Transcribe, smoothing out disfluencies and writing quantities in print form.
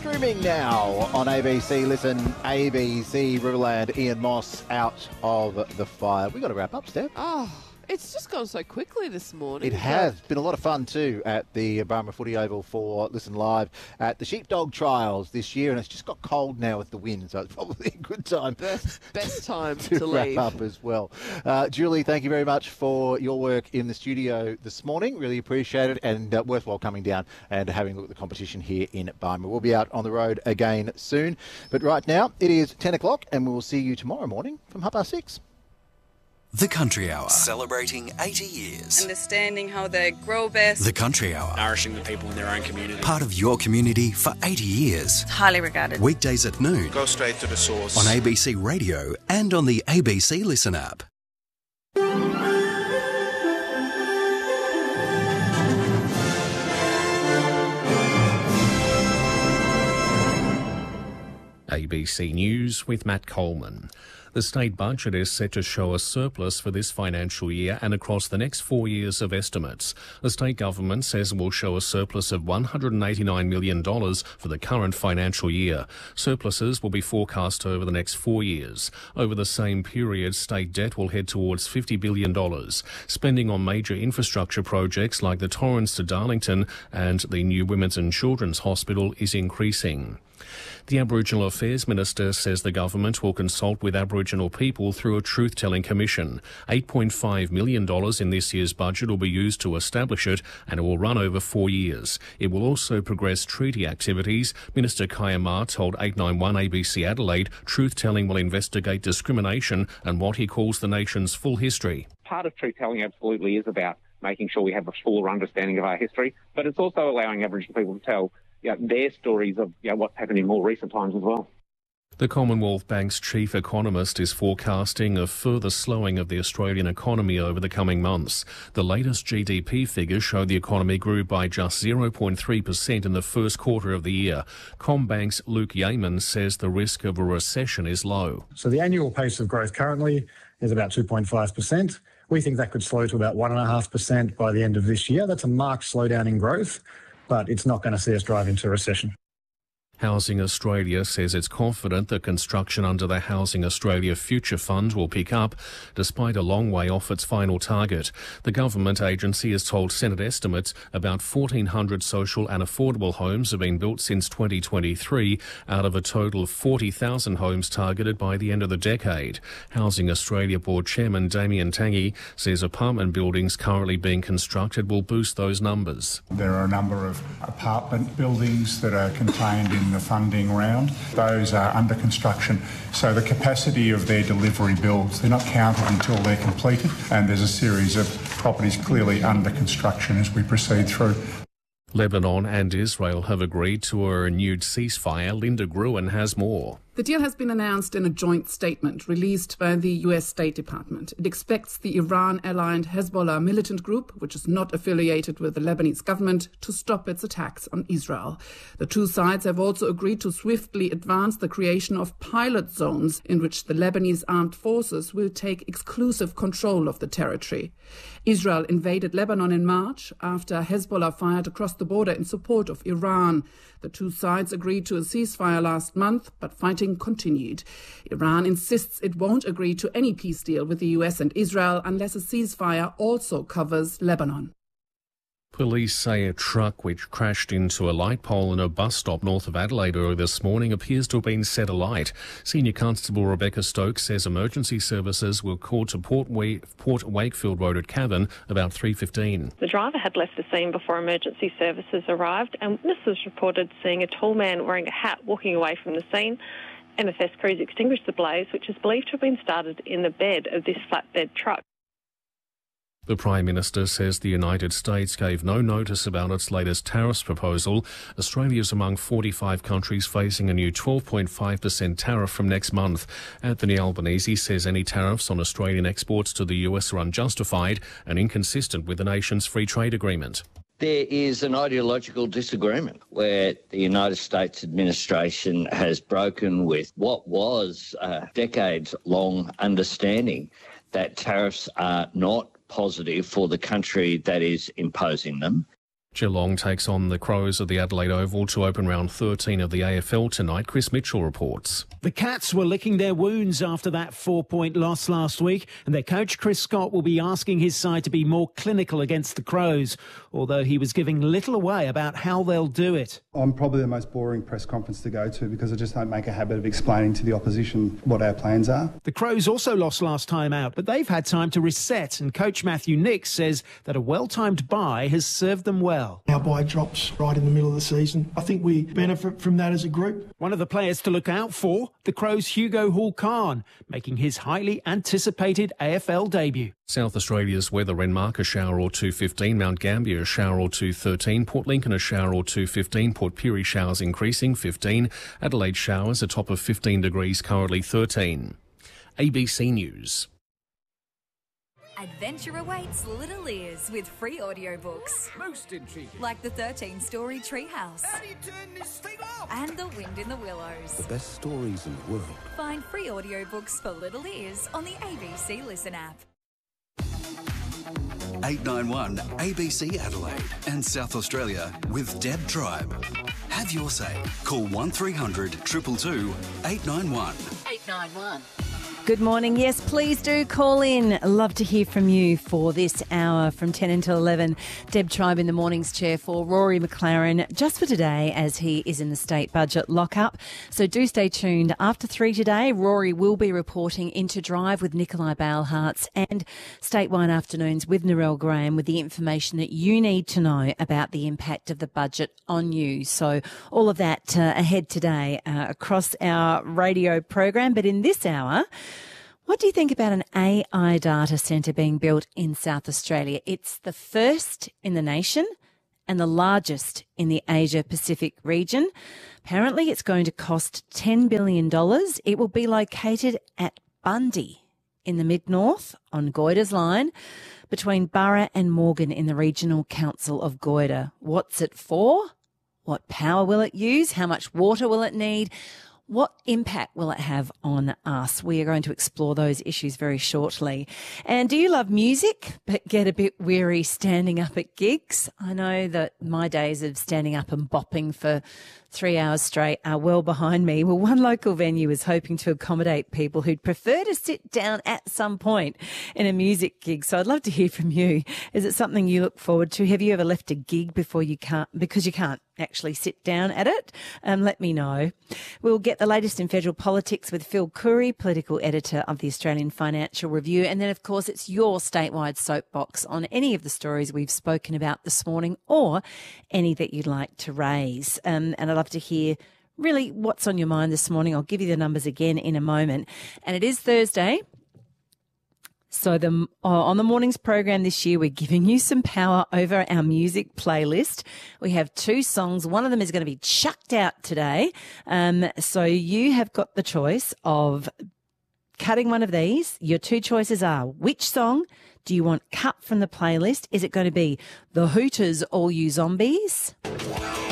streaming now on ABC. Listen, ABC, Riverland, Ian Moss out of the fire. We've got to wrap up, Steph. Oh, it's just gone so quickly this morning. It has been a lot of fun too at the Barmah Footy Oval for Listen Live at the Sheepdog Trials this year, and it's just got cold now with the wind, so it's probably a good time. Best time to leave. Wrap up as well. Julie, thank you very much for your work in the studio this morning. Really appreciate it, and worthwhile coming down and having a look at the competition here in Barmah. We'll be out on the road again soon, but right now it is 10 o'clock, and we will see you tomorrow morning from 6:30. The Country Hour. Celebrating 80 years. Understanding how they grow best. The Country Hour. Nourishing the people in their own community. Part of your community for 80 years. Highly regarded. Weekdays at noon. Go straight to the source. On ABC Radio and on the ABC Listen app. ABC News with Matt Coleman. The state budget is set to show a surplus for this financial year and across the next 4 years of estimates. The state government says it will show a surplus of $189 million for the current financial year. Surpluses will be forecast over the next 4 years. Over the same period, state debt will head towards $50 billion. Spending on major infrastructure projects like the Torrens to Darlington and the new Women's and Children's Hospital is increasing. The Aboriginal Affairs Minister says the government will consult with Aboriginal people through a truth-telling commission. $8.5 million in this year's budget will be used to establish it, and it will run over 4 years. It will also progress treaty activities. Minister Kaya Ma told 891 ABC Adelaide truth-telling will investigate discrimination and what he calls the nation's full history. Part of truth-telling absolutely is about making sure we have a fuller understanding of our history, but it's also allowing Aboriginal people to tell their stories of what's happened in more recent times as well. The Commonwealth Bank's chief economist is forecasting a further slowing of the Australian economy over the coming months. The latest GDP figures show the economy grew by just 0.3% in the first quarter of the year. CommBank's Luke Yeaman says the risk of a recession is low. So the annual pace of growth currently is about 2.5%. We think that could slow to about 1.5% by the end of this year. That's a marked slowdown in growth, but it's not going to see us drive into a recession. Housing Australia says it's confident that construction under the Housing Australia Future Fund will pick up, despite a long way off its final target. The government agency has told Senate estimates about 1,400 social and affordable homes have been built since 2023, out of a total of 40,000 homes targeted by the end of the decade. Housing Australia Board Chairman Damien Tangi says apartment buildings currently being constructed will boost those numbers. There are a number of apartment buildings that are contained in the funding round. Those are under construction, so the capacity of their delivery builds, they're not counted until they're completed, and there's a series of properties clearly under construction as we proceed through. Lebanon and Israel have agreed to a renewed ceasefire. Linda Gruen has more. The deal has been announced in a joint statement released by the US State Department. It expects the Iran-aligned Hezbollah militant group, which is not affiliated with the Lebanese government, to stop its attacks on Israel. The two sides have also agreed to swiftly advance the creation of pilot zones in which the Lebanese armed forces will take exclusive control of the territory. Israel invaded Lebanon in March after Hezbollah fired across the border in support of Iran. The two sides agreed to a ceasefire last month, but fighting continued. Iran insists it won't agree to any peace deal with the US and Israel unless a ceasefire also covers Lebanon. Police say a truck which crashed into a light pole in a bus stop north of Adelaide early this morning appears to have been set alight. Senior Constable Rebecca Stokes says emergency services were called to Port Wakefield Road at Cavan about 3:15. The driver had left the scene before emergency services arrived, and witnesses reported seeing a tall man wearing a hat walking away from the scene. MFS crews extinguished the blaze, which is believed to have been started in the bed of this flatbed truck. The Prime Minister says the United States gave no notice about its latest tariffs proposal. Australia is among 45 countries facing a new 12.5% tariff from next month. Anthony Albanese says any tariffs on Australian exports to the US are unjustified and inconsistent with the nation's free trade agreement. There is an ideological disagreement where the United States administration has broken with what was a decades-long understanding that tariffs are not positive for the country that is imposing them. Geelong takes on the Crows at the Adelaide Oval to open round 13 of the AFL tonight. Chris Mitchell reports. The Cats were licking their wounds after that 4-point loss last week, and their coach Chris Scott will be asking his side to be more clinical against the Crows, although he was giving little away about how they'll do it. I'm probably the most boring press conference to go to because I just don't make a habit of explaining to the opposition what our plans are. The Crows also lost last time out, but they've had time to reset, and coach Matthew Nix says that a well-timed bye has served them well. Our bye drops right in the middle of the season. I think we benefit from that as a group. One of the players to look out for, the Crows' Hugo Hall-Khan, making his highly anticipated AFL debut. South Australia's weather: Renmark a shower or 2 15, Mount Gambier a shower or 2 13, Port Lincoln a shower or 2 15, Port Pirie showers increasing 15, Adelaide showers a top of 15 degrees, currently 13. ABC News. Adventure awaits little ears with free audiobooks. Most intriguing. Like the 13-story Treehouse. How do you turn this thing off? And The Wind in the Willows. The best stories in the world. Find free audiobooks for little ears on the ABC Listen app. 891 ABC Adelaide and South Australia with Deb Tribe. Have your say. Call 1300 222 891. 891. Good morning. Yes, please do call in. Love to hear from you for this hour from 10 until 11. Deb Tribe in the mornings chair for Rory McLaren, just for today as he is in the state budget lockup. So do stay tuned. After 3 today, Rory will be reporting Into Drive with Nikolai Bailhartz and Statewide Afternoons with Narelle Graham with the information that you need to know about the impact of the budget on you. So all of that ahead today across our radio program. But in this hour, what do you think about an AI data centre being built in South Australia? It's the first in the nation and the largest in the Asia-Pacific region. Apparently, it's going to cost $10 billion. It will be located at Bundy in the mid-north on Goyder's line between Burra and Morgan in the Regional Council of Goyder. What's it for? What power will it use? How much water will it need? What impact will it have on us? We are going to explore those issues very shortly. And do you love music but get a bit weary standing up at gigs? I know that my days of standing up and bopping for 3 hours straight are well behind me. Well, one local venue is hoping to accommodate people who'd prefer to sit down at some point in a music gig. So I'd love to hear from you. Is it something you look forward to? Have you ever left a gig because you can't actually sit down at it? Let me know. We'll get the latest in federal politics with Phil Curry, political editor of the Australian Financial Review. And then, of course, it's your statewide soapbox on any of the stories we've spoken about this morning or any that you'd like to raise. And I'd love to hear really what's on your mind this morning. I'll give you the numbers again in a moment. And it is Thursday. So on the morning's program this year, we're giving you some power over our music playlist. We have 2 songs. One of them is going to be chucked out today. So you have got the choice of cutting one of these. Your 2 choices are, which song do you want cut from the playlist? Is it going to be The Hooters, All You Zombies?